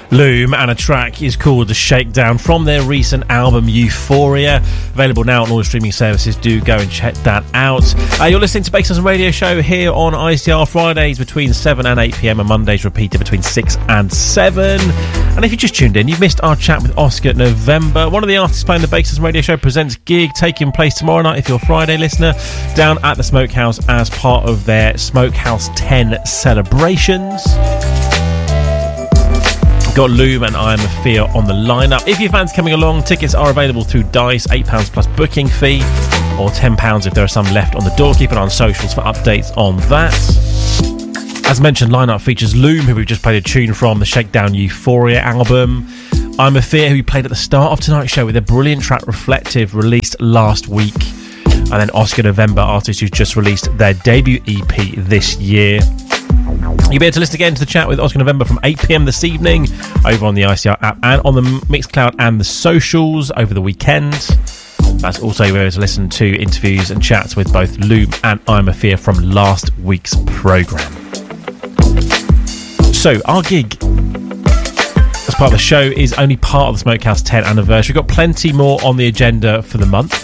Loom, and a track is called The Shakedown from their recent album Euphoria, available now on all the streaming services. Do go and check that out. You're listening to Bassstars Radio Show here on ICR, Fridays between 7 and 8 p.m, and Mondays repeated between 6 and 7. And if you just tuned in, you've missed our chat with Oscar November. One of the artists playing the Bassstars Radio Show presents gig taking place tomorrow night, if you're a Friday listener, down at the Smokehouse as part of their Smokehouse 10 celebrations. Got Loom and I Am a Fear on the lineup. If you fancy coming along, tickets are available through Dice, £8 plus booking fee, or £10 if there are some left on the door. Keep an eye on socials for updates on that. As mentioned, lineup features Loom, who we've just played a tune from the Shakedown Euphoria album. I'm a Fear, who we played at the start of tonight's show with their brilliant track Reflective, released last week. And then Oscar November, artist who's just released their debut EP this year. You'll be able to listen again to the chat with Oscar November from 8 p.m. this evening over on the ICR app and on the Mixcloud and the socials over the weekend. That's also you'll be able to listen to interviews and chats with both Loom and I'm a Fear from last week's programme. So, our gig as part of the show is only part of the Smokehouse 10 anniversary. We've got plenty more on the agenda for the month.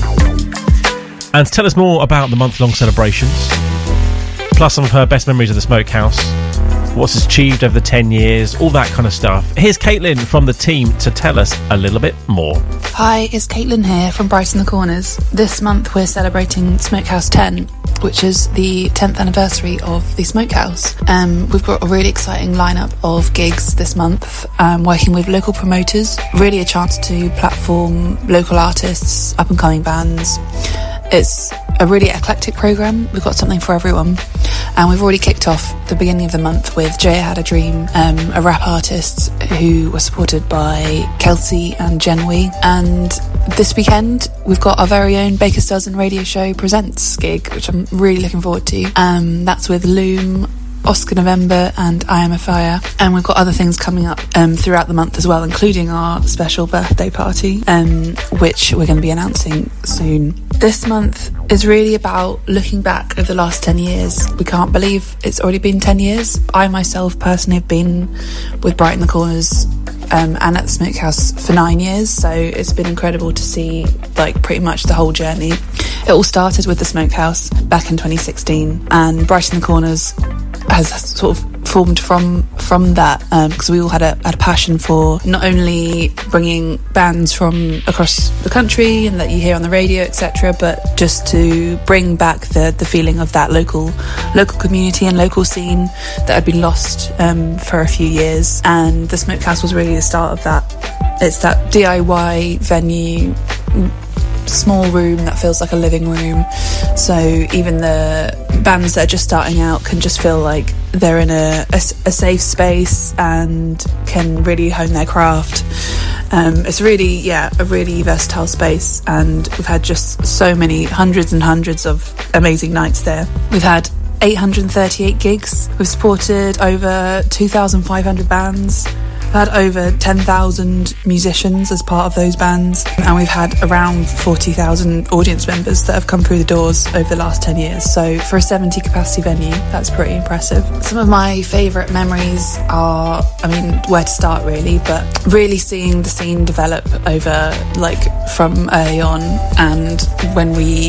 And to tell us more about the month-long celebrations, plus some of her best memories of the Smokehouse, what's achieved over the 10 years, all that kind of stuff. Here's Caitlin from the team to tell us a little bit more. Hi, it's Caitlin here from Brighton the Corners. This month we're celebrating Smokehouse 10, which is the 10th anniversary of the Smokehouse. We've got a really exciting lineup of gigs this month, working with local promoters, really a chance to platform local artists, up-and-coming bands. It's a really eclectic programme. We've got something for everyone. And we've already kicked off the beginning of the month with Jay Had a Dream, a rap artist who was supported by Kelsey and Jen Wee. And this weekend, we've got our very own Baker's Radio Show Presents gig, which I'm really looking forward to. That's with Loom, Oscar November and I Am a Fire, and we've got other things coming up throughout the month as well, including our special birthday party, which we're going to be announcing soon. This month is really about looking back over the last 10 years. We can't believe it's already been 10 years. I myself personally have been with Brighton the Corners and at the Smokehouse for 9 years, so it's been incredible to see like pretty much the whole journey. It all started with the Smokehouse back in 2016, and Brighton the Corners has sort of formed from that, because we all had a passion for not only bringing bands from across the country and that you hear on the radio, etc., but just to bring back the feeling of that local community and local scene that had been lost for a few years. And the Smokehouse was really the start of that. It's that DIY venue, small room that feels like a living room, so even the bands that are just starting out can just feel like they're in a safe space and can really hone their craft. It's really a really versatile space, and we've had just so many hundreds and hundreds of amazing nights there. We've had 838 gigs. We've supported over 2,500 bands. We've had over 10,000 musicians as part of those bands, and we've had around 40,000 audience members that have come through the doors over the last 10 years. So for a 70 capacity venue, that's pretty impressive. Some of my favourite memories are, where to start really, but really seeing the scene develop over from early on. And when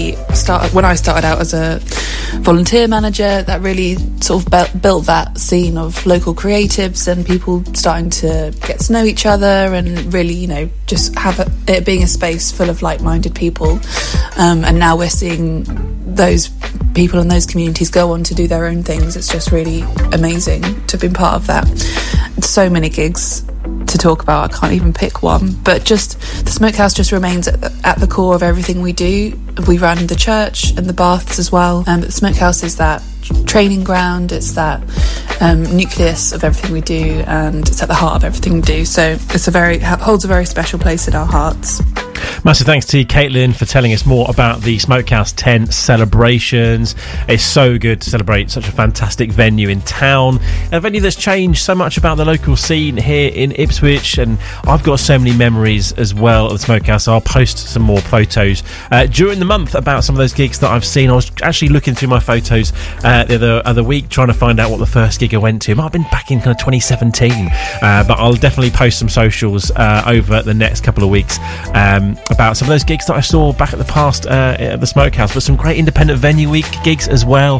I started out as a volunteer manager, that really sort of built that scene of local creatives and people starting to get to know each other and really, just have it being a space full of like-minded people. And now we're seeing those people in those communities go on to do their own things. It's just really amazing to have been part of that. So many gigs to talk about, I can't even pick one, but just the Smokehouse just remains at the core of everything we do. We run the church and the baths as well, but the Smokehouse is that training ground, it's that nucleus of everything we do, and it's at the heart of everything we do, so it's holds a very special place in our hearts. Massive thanks to Caitlin for telling us more about the Smokehouse 10 celebrations. It's so good to celebrate such a fantastic venue in town, a venue that's changed so much about the local scene here in Ipswich, and I've got so many memories as well of the Smokehouse. I'll post some more photos during the month about some of those gigs that I've seen. I was actually looking through my photos the other week trying to find out what the first gig I went to. It might have been back in kind of 2017, but I'll definitely post some socials over the next couple of weeks about some of those gigs that I saw back at the past at the Smokehouse, but some great independent venue week gigs as well,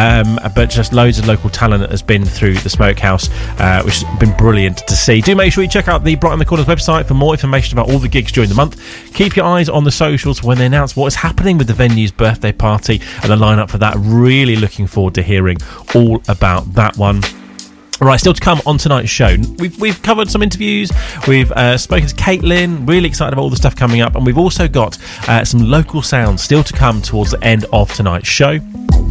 but just loads of local talent that has been through the Smokehouse, which has been brilliant to see. Do make sure you check out the Brighton the Corners website for more information about all the gigs during the month. Keep your eyes on the socials when they announce what is happening with the venue's birthday party and the lineup for that. Really looking forward to hearing all about that one. Right, still to come on tonight's show. We've covered some interviews. We've spoken to Caitlin. Really excited about all the stuff coming up, and we've also got some local sounds still to come towards the end of tonight's show.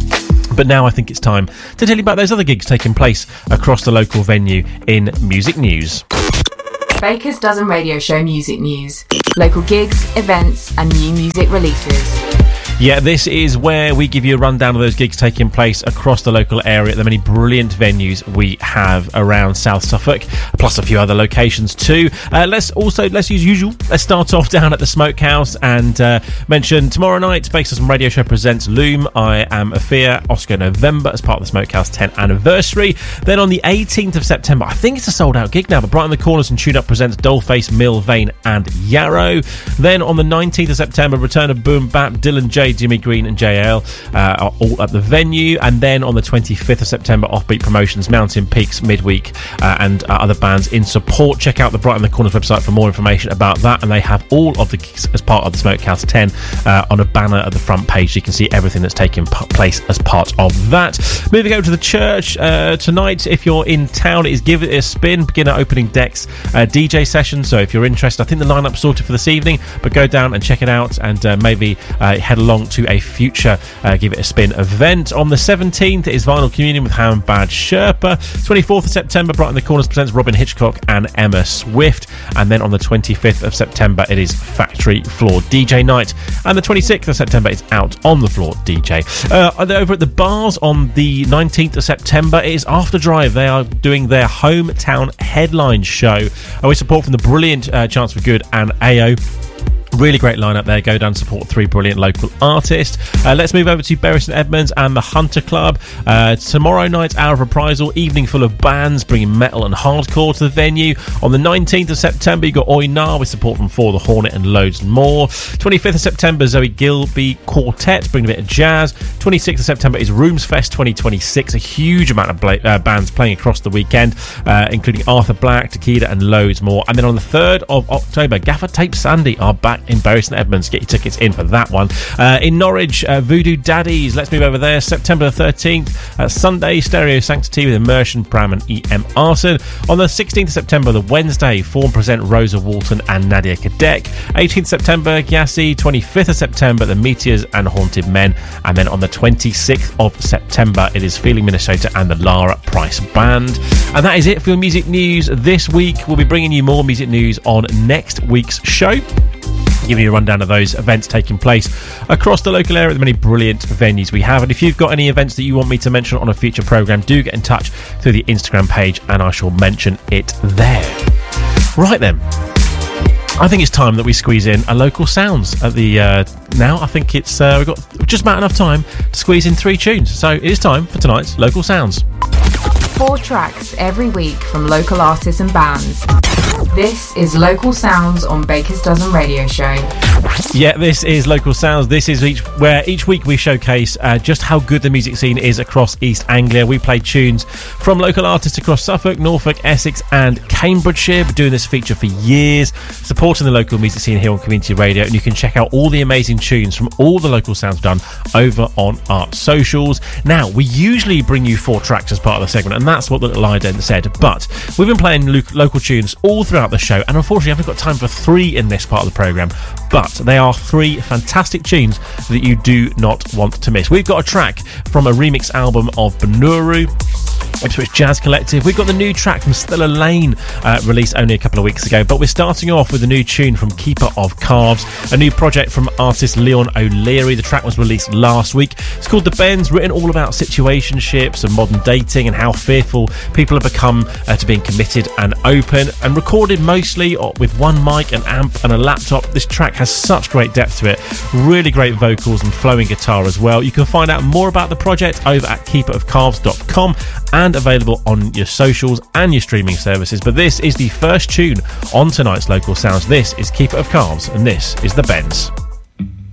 But now I think it's time to tell you about those other gigs taking place across the local venue in music news. Baker's Dozen Radio Show music news. Local gigs, events and new music releases. Yeah, this is where we give you a rundown of those gigs taking place across the local area, the many brilliant venues we have around South Suffolk, plus a few other locations too. Let's use usual. Let's start off down at the Smokehouse and mention tomorrow night, Baker's Dozen Radio Show presents Loom, I Am a Fear, Oscar November as part of the Smokehouse 10th anniversary. Then on the 18th of September, I think it's a sold out gig now, but Brighton the Corners and Tune Up presents Dollface, Mill, Vane and Yarrow. Then on the 19th of September, return of Boom Bap, Dylan J, Jimmy Green and JL are all at the venue. And then on the 25th of September, Offbeat Promotions, Mountain Peaks Midweek and other bands in support. Check out the Brighton the Corners website for more information about that, and they have all of the gigs as part of the Smokehouse 10 on a banner at the front page, so you can see everything that's taking place as part of that. Moving over to the church tonight, if you're in town, it is Give It a Spin, beginner opening decks DJ session. So if you're interested, I think the lineup's sorted for this evening, but go down and check it out, and maybe head along to a future Give It a Spin event. On the 17th is Vinyl Communion with Ham Bad Sherpa. 24th of September, Brighton the Corners presents Robin Hitchcock and Emma Swift. And then on the 25th of September, it is Factory Floor DJ Night. And the 26th of September is Out on the Floor DJ. Over at the bars on the 19th of September, it is After Drive. They are doing their hometown headline show with support from the brilliant Chance for Good and AO. Really great lineup there. Go down and support three brilliant local artists. Let's move over to Bury St Edmunds and the Hunter Club. Tomorrow night, Hour of Reprisal, evening full of bands bringing metal and hardcore to the venue. On the 19th of September, you've got Oynar with support from For the Hornet and loads more. 25th of September, Zoe Gilby Quartet bringing a bit of jazz. 26th of September is Rooms Fest 2026, a huge amount of bands playing across the weekend, including Arthur Black, Takeda and loads more. And then on the 3rd of October, Gaffer Tape Sandy are back in Bury St Edmunds. Get your tickets in for that one. In Norwich, Voodoo Daddies, let's move over there. September the 13th, Sunday, Stereo Sanctity with Immersion, Pram and EM Arson. On the 16th of September, the Wednesday, Form present Rosa Walton and Nadia Kadek. 18th September, Gyasi. 25th of September, The Meteors and Haunted Men. And then on the 26th of September, it is Feeling Minnesota and the Lara Price Band. And that is it for your music news this week. We'll be bringing you more music news on next week's show, giving you a rundown of those events taking place across the local area, the many brilliant venues we have. And if you've got any events that you want me to mention on a future programme, do get in touch through the Instagram page and I shall mention it there. Right then, I think it's time that we squeeze in a local sounds at the now. I think it's we've got just about enough time to squeeze in 3 tunes, so it is time for tonight's local sounds. 4 tracks every week from local artists and bands. This is Local Sounds on Baker's Dozen Radio Show. Yeah, this is Local Sounds. This is where each week we showcase just how good the music scene is across East Anglia. We play tunes from local artists across Suffolk, Norfolk, Essex and Cambridgeshire. We're doing this feature for years, supporting the local music scene here on Community Radio, and you can check out all the amazing tunes from all the local sounds done over on our socials. Now, we usually bring you 4 tracks as part of the segment, and that's what the Lident said. But we've been playing local tunes all throughout the show, and unfortunately I haven't got time for 3 in this part of the programme, but they are 3 fantastic tunes that you do not want to miss. We've got a track from a remix album of Benuru, Ipswich Jazz Collective. We've got the new track from Stella Lane, released only a couple of weeks ago, but we're starting off with a new tune from Keeper of Calves, a new project from artist Leon O'Leary. The track was released last week. It's called The Bends, written all about situationships and modern dating and how fearful people have become to being committed and open, and recorded mostly with one mic, an amp and a laptop. This track has such great depth to it, really great vocals and flowing guitar as well. You can find out more about the project over at keeperofcalves.com and available on your socials and your streaming services. But this is the first tune on tonight's Local Sounds. This is Keeper of Calves and this is The Bends.